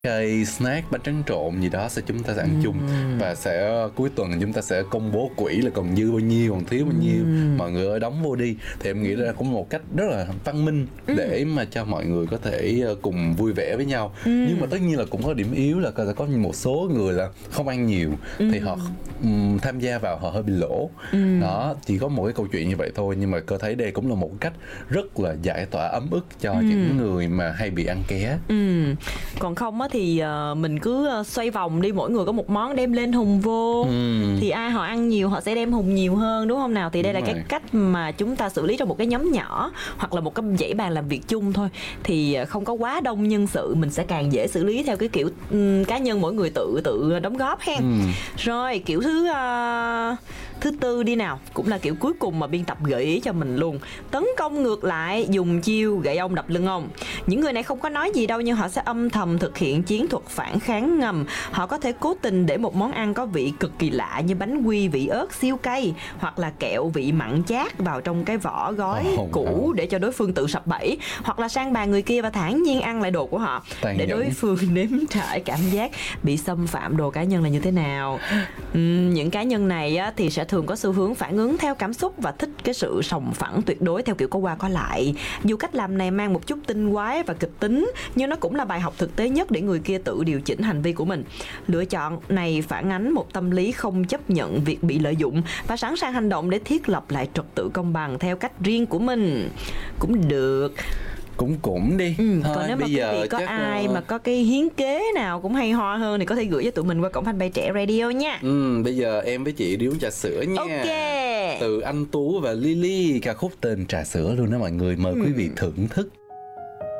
cây snack bánh tráng trộn gì đó chúng ta sẽ ăn chung, và sẽ cuối tuần chúng ta sẽ công bố quỹ là còn dư bao nhiêu, còn thiếu bao nhiêu, mọi người ơi đóng vô đi. Thì em nghĩ là cũng một cách rất là văn minh để mà cho mọi người có thể cùng vui vẻ với nhau. Nhưng mà tất nhiên là cũng có điểm yếu là có một số người là không ăn nhiều thì họ tham gia vào họ hơi bị lỗ. Đó, chỉ có một cái câu chuyện như vậy thôi, nhưng mà cơ thấy đây cũng là một cách rất là giải tỏa ấm ức cho những người mà hay bị ăn ké. Còn không á thì mình cứ xoay vòng đi, mỗi người có một món đem lên hùng vô, thì ai họ ăn nhiều họ sẽ đem hùng nhiều hơn, đúng không nào? Thì đây là cái cách mà chúng ta xử lý trong một cái nhóm nhỏ hoặc là một cái dãy bàn làm việc chung thôi, thì không có quá đông nhân sự, mình sẽ càng dễ xử lý theo cái kiểu cá nhân, mỗi người tự đóng góp ha. Rồi kiểu thứ tư đi nào, cũng là kiểu cuối cùng mà biên tập gợi ý cho mình luôn. Tấn công ngược lại, dùng chiêu gậy ông đập lưng ông. Những người này không có nói gì đâu, nhưng họ sẽ âm thầm thực hiện chiến thuật phản kháng ngầm. Họ có thể cố tình để một món ăn có vị cực kỳ lạ như bánh quy vị ớt siêu cay, hoặc là kẹo vị mặn chát vào trong cái vỏ gói cũ để cho đối phương tự sập bẫy, hoặc là sang bàn người kia và thản nhiên ăn lại đồ của họ để đối phương nếm trải cảm giác bị xâm phạm đồ cá nhân là như thế nào. Những cá nhân này á, thì sẽ thường có xu hướng phản ứng theo cảm xúc và thích cái sự sòng phẳng tuyệt đối theo kiểu có qua có lại. Dù cách làm này mang một chút tinh quái và kịch tính, nhưng nó cũng là bài học thực tế nhất để người kia tự điều chỉnh hành vi của mình. Lựa chọn này phản ánh một tâm lý không chấp nhận việc bị lợi dụng và sẵn sàng hành động để thiết lập lại trật tự công bằng theo cách riêng của mình. Cũng được. Cũng đi. Thôi, còn nếu mà quý vị có ai mà có cái hiến kế nào cũng hay ho hơn thì có thể gửi cho tụi mình qua cổng fanpage Trẻ Radio nha. Bây giờ em với chị đi uống trà sữa nha. Ok. Từ anh Tú và Lily, ca khúc tên Trà Sữa luôn đó mọi người, mời quý vị thưởng thức.